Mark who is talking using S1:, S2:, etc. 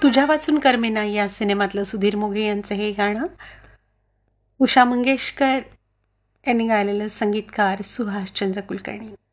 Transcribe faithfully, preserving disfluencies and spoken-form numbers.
S1: तुझ्या वाचून करमेना या सिनेमातलं सुधीर मोघे यांचं हे गाणं. उषा मंगेशकर यांनी गायलेलं, संगीतकार सुहासचंद्र कुलकर्णी.